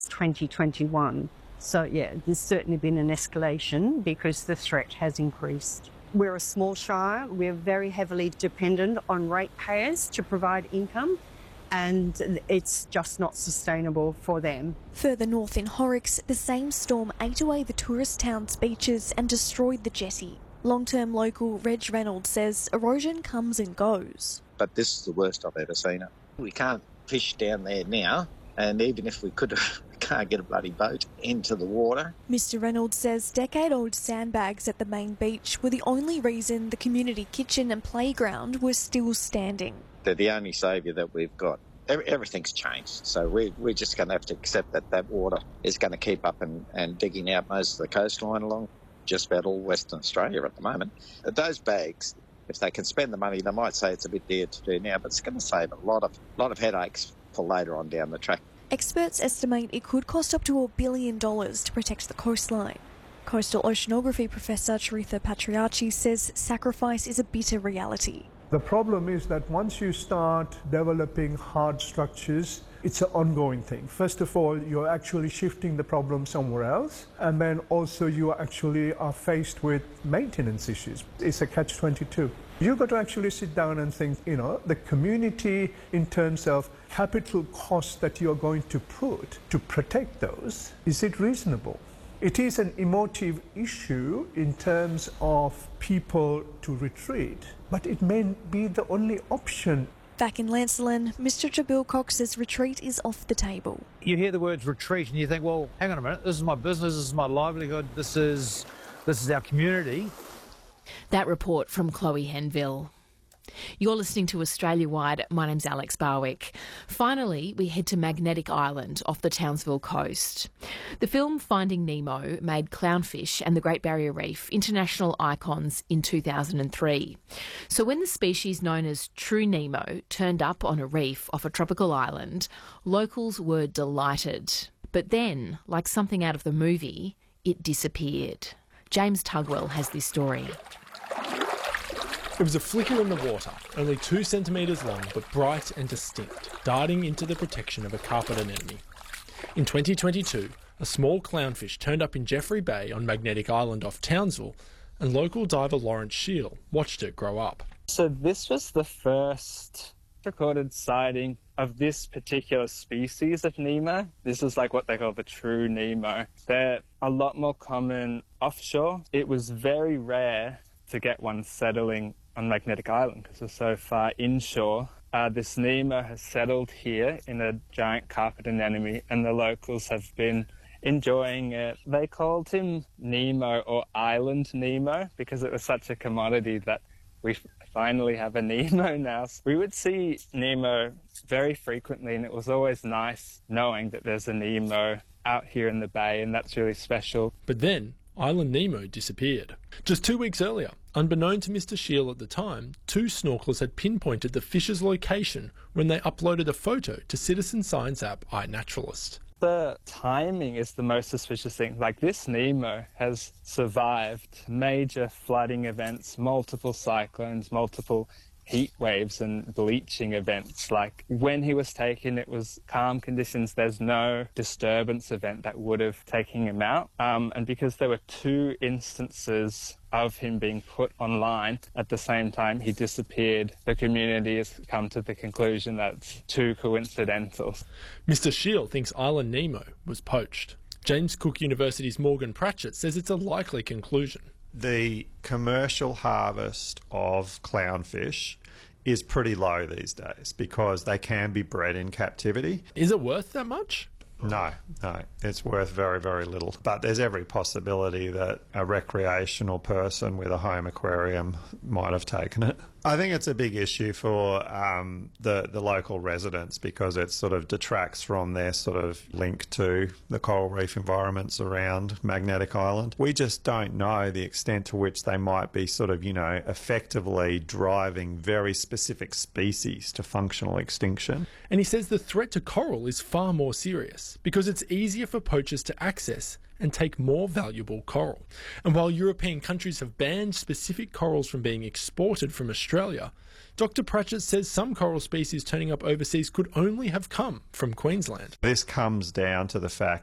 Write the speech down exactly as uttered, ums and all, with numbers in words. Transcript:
twenty twenty-one. So, yeah, there's certainly been an escalation because the threat has increased. We're a small shire. We're very heavily dependent on ratepayers to provide income, and it's just not sustainable for them. Further north in Horrocks, the same storm ate away the tourist town's beaches and destroyed the jetty. Long-term local Reg Reynolds says erosion comes and goes. But this is the worst I've ever seen it. We can't fish down there now, and even if we could, we can't get a bloody boat into the water. Mister Reynolds says decade-old sandbags at the main beach were the only reason the community kitchen and playground were still standing. They're the only saviour that we've got. Everything's changed, so we, we're just going to have to accept that that water is going to keep up and, and digging out most of the coastline along just about all Western Australia at the moment. Those bags, if they can spend the money, they might say it's a bit dear to do now, but it's going to save a lot of lot of headaches for later on down the track. Experts estimate it could cost up to a billion dollars to protect the coastline. Coastal oceanography professor Charitha Patriarchi says sacrifice is a bitter reality. The problem is that once you start developing hard structures, it's an ongoing thing. First of all, you're actually shifting the problem somewhere else, and then also you actually are faced with maintenance issues. It's a catch twenty-two. You've got to actually sit down and think, you know, the community in terms of capital costs that you're going to put to protect those, is it reasonable? It is an emotive issue in terms of people to retreat, but it may be the only option. Back in Lancelin, Mister Jabil Cox says retreat is off the table. You hear the words retreat and you think, well, hang on a minute, this is my business, this is my livelihood, this is, this is our community. That report from Chloe Henville. You're listening to Australia Wide. My name's Alex Barwick. Finally, we head to Magnetic Island off the Townsville coast. The film Finding Nemo made clownfish and the Great Barrier Reef international icons in two thousand three. So when the species known as True Nemo turned up on a reef off a tropical island, locals were delighted. But then, like something out of the movie, it disappeared. James Tugwell has this story. It was a flicker in the water, only two centimetres long but bright and distinct, darting into the protection of a carpet anemone. In twenty twenty-two, a small clownfish turned up in Jeffrey Bay on Magnetic Island off Townsville, and local diver Lawrence Shield watched it grow up. So this was the first recorded sighting of this particular species of Nemo. This is like what they call the true Nemo. They're a lot more common offshore. It was very rare to get one settling on Magnetic Island because it's so far inshore. Uh, this Nemo has settled here in a giant carpet anemone, and the locals have been enjoying it. They called him Nemo or Island Nemo because it was such a commodity that we finally have a Nemo now. We would see Nemo very frequently, and it was always nice knowing that there's a Nemo out here in the bay, and that's really special. But then Island Nemo disappeared. Just two weeks earlier, unbeknown to Mister Shield at the time, two snorkelers had pinpointed the fish's location when they uploaded a photo to citizen science app iNaturalist. The timing is the most suspicious thing. Like, this Nemo has survived major flooding events, multiple cyclones, multiple heat waves and bleaching events. Like, when he was taken, it was calm conditions. There's no disturbance event that would have taken him out. Um, and because there were two instances of him being put online at the same time he disappeared, the community has come to the conclusion that it's too coincidental. Mister Shield thinks Island Nemo was poached. James Cook University's Morgan Pratchett says it's a likely conclusion. The commercial harvest of clownfish is pretty low these days because they can be bred in captivity. Is it worth that much? No, no, it's worth very, very little. But there's every possibility that a recreational person with a home aquarium might have taken it. I think it's a big issue for um, the, the local residents because it sort of detracts from their sort of link to the coral reef environments around Magnetic Island. We just don't know the extent to which they might be sort of, you know, effectively driving very specific species to functional extinction. And he says the threat to coral is far more serious because it's easier for poachers to access and take more valuable coral. And while European countries have banned specific corals from being exported from Australia, Doctor Pratchett says some coral species turning up overseas could only have come from Queensland. This comes down to the fact